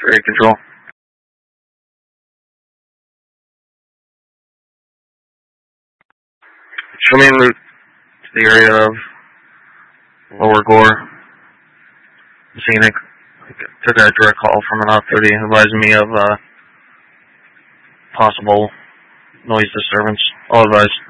area control. Show me en route to the area of Lower Gore, Scenic. Took a direct call from an off-30 advising me of possible noise disturbance. All advised.